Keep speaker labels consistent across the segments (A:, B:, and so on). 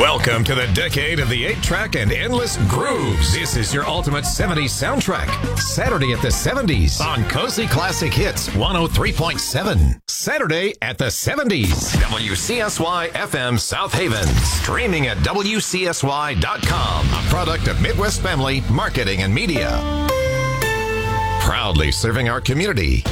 A: Welcome to the decade of the 8-track and endless grooves. This is your ultimate 70s soundtrack. Saturday at the 70s on Cozy Classic Hits 103.7. Saturday at the 70s. WCSY FM South Haven. Streaming at WCSY.com. A product of Midwest Family Marketing and Media. Proudly serving our community.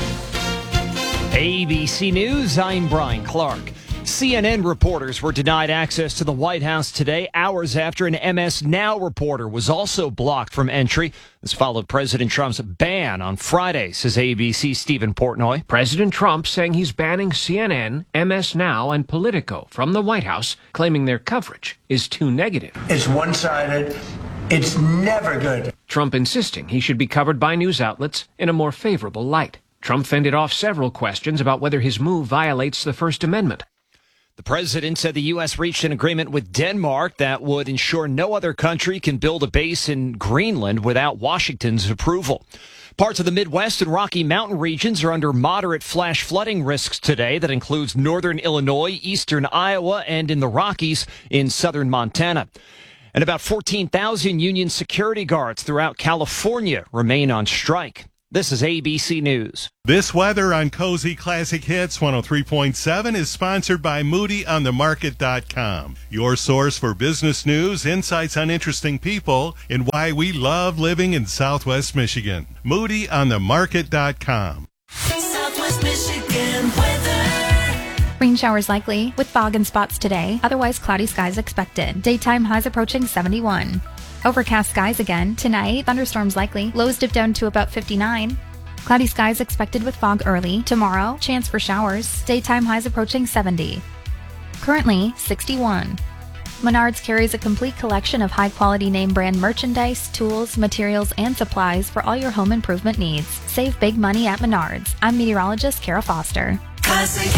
B: ABC News, I'm Brian Clark. CNN reporters were denied access to the White House today, hours after an MS Now reporter was also blocked from entry. This followed President Trump's ban on Friday, says ABC's Stephen Portnoy.
C: President Trump saying he's banning CNN, MS Now, and Politico from the White House, claiming their coverage is too negative.
D: It's one-sided. It's never good.
C: Trump insisting he should be covered by news outlets in a more favorable light. Trump fended off several questions about whether his move violates the First Amendment.
B: The president said the U.S. reached an agreement with Denmark that would ensure no other country can build a base in Greenland without Washington's approval. Parts of the Midwest and Rocky Mountain regions are under moderate flash flooding risks today. That includes northern Illinois, eastern Iowa, and in the Rockies in southern Montana. And about 14,000 union security guards throughout California remain on strike. This is ABC News.
E: This weather on Cozy Classic Hits 103.7 is sponsored by MoodyOnTheMarket.com, your source for business news, insights on interesting people, and why we love living in Southwest Michigan. MoodyOnTheMarket.com.
F: Southwest Michigan weather.
G: Rain showers likely with fog and spots today. Otherwise, cloudy skies expected. Daytime highs approaching 71. Overcast skies again. Tonight, thunderstorms likely. Lows dip down to about 59. Cloudy skies expected with fog early. Tomorrow, chance for showers. Daytime highs approaching 70. Currently, 61. Menards carries a complete collection of high-quality name-brand merchandise, tools, materials, and supplies for all your home improvement needs. Save big money at Menards. I'm meteorologist Kara Foster.
F: Classic